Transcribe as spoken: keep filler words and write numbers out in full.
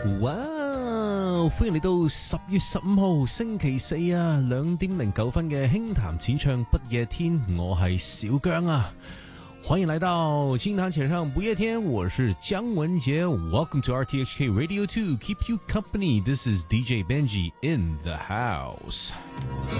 哇！歡迎嚟到十月十五號星期四啊，兩點零九分嘅輕談淺唱不夜天，我係小姜啊，歡迎來到輕談淺唱不夜天，我是姜文杰 ，Welcome to R T H K Radio Two，Keep you company，This is D J Benji in the house。